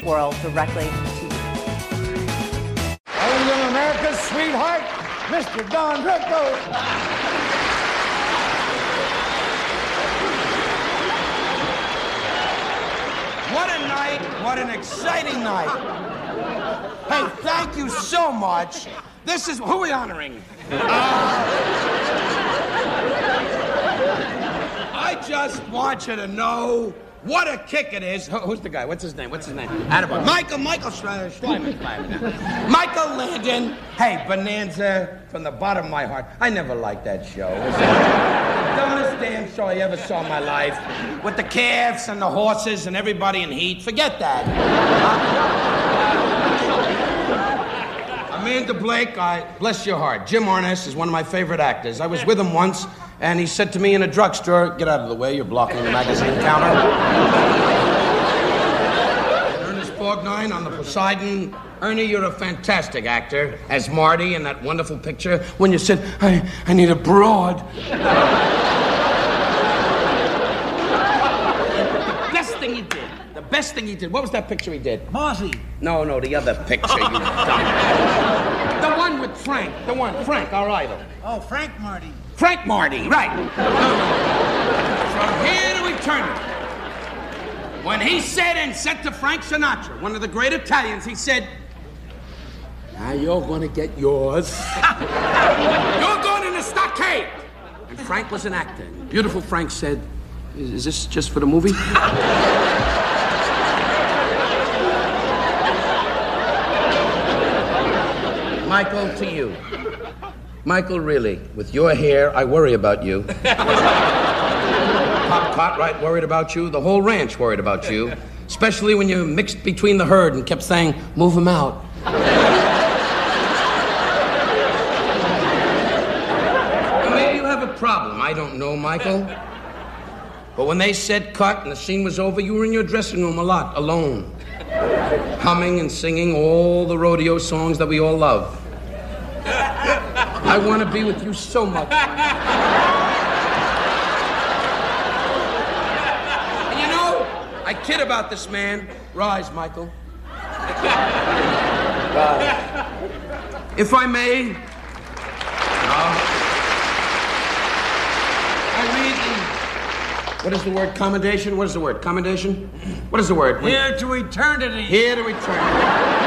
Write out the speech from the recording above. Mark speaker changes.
Speaker 1: world directly to you.
Speaker 2: Only America's sweetheart, Mr. Don Rickles.
Speaker 3: What a night, what an exciting night. Hey, thank you so much. This is, who are we honoring? I just want you to know what a kick it is. Who's the guy? What's his name? Attaboy. Michael Schleiman. Michael Landon. Hey, Bonanza, from the bottom of my heart. I never liked that show. It was the dumbest damn show I ever saw in my life. With the calves and the horses and everybody in heat. Forget that. Amanda Blake, bless your heart. Jim Arness is one of my favorite actors. I was with him once, and he said to me in a drugstore, "Get out of the way, you're blocking the magazine counter." Ernest Borgnine on the Poseidon. Ernie, you're a fantastic actor as Marty in that wonderful picture when you said, I need a broad. The best thing he did. What was that picture he did?
Speaker 2: Marcy.
Speaker 3: No, the other picture, you dumb. The one with Frank. Frank, our idol.
Speaker 2: Oh, Frank Marty.
Speaker 3: Frank Marty, right. From here to eternity. When he said to Frank Sinatra, one of the great Italians, he said, "Now you're going to get yours. You're going in the stockade." And Frank was an actor. Beautiful Frank said, "Is this just for the movie?" Michael, to you. Michael, really, with your hair, I worry about you. Pop Cartwright worried about you. The whole ranch worried about you. Especially when you mixed between the herd and kept saying, "Move him out." Maybe you have a problem. I don't know, Michael. But when they said cut and the scene was over, you were in your dressing room a lot, alone. Humming and singing all the rodeo songs that we all love. I want to be with you so much. And you know, I kid about this man. Rise, Michael. Rise. If I may, I read the... What is the word? Commendation? What is the word? Commendation? What is the word?
Speaker 2: Here to eternity.
Speaker 3: Here to eternity.